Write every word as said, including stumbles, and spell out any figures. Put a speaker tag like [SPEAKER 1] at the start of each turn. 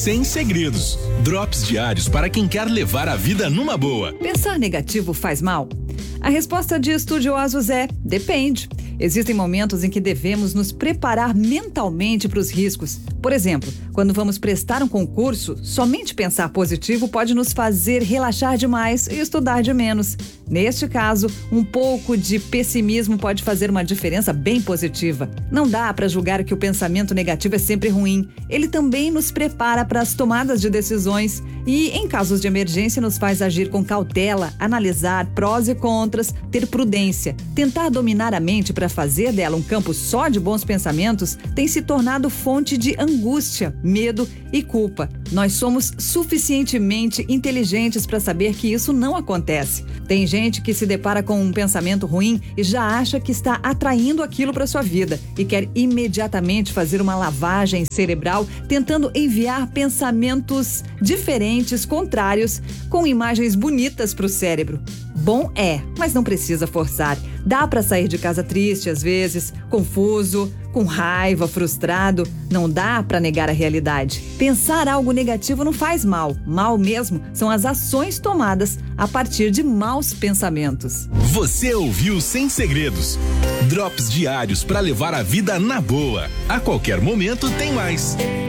[SPEAKER 1] Sem Segredos. Drops diários para quem quer levar a vida numa boa.
[SPEAKER 2] Pensar negativo faz mal? A resposta de estudiosos é: depende. Existem momentos em que devemos nos preparar mentalmente para os riscos. Por exemplo, quando vamos prestar um concurso, somente pensar positivo pode nos fazer relaxar demais e estudar de menos. Neste caso, um pouco de pessimismo pode fazer uma diferença bem positiva. Não dá para julgar que o pensamento negativo é sempre ruim. Ele também nos prepara para as tomadas de decisões e, em casos de emergência, nos faz agir com cautela, analisar prós e contras, ter prudência. Tentar dominar a mente para fazer dela um campo só de bons pensamentos tem se tornado fonte de angústia, medo e culpa. Nós somos suficientemente inteligentes para saber que isso não acontece. Tem gente que se depara com um pensamento ruim e já acha que está atraindo aquilo para sua vida e quer imediatamente fazer uma lavagem cerebral, tentando enviar pensamentos diferentes, contrários, com imagens bonitas para o cérebro. Bom é, mas não precisa forçar. Dá para sair de casa triste às vezes, confuso, com raiva, frustrado. Não dá para negar a realidade. Pensar algo negativo não faz mal. Mal mesmo são as ações tomadas a partir de maus pensamentos.
[SPEAKER 1] Você ouviu Sem Segredos. Drops diários para levar a vida na boa. A qualquer momento tem mais.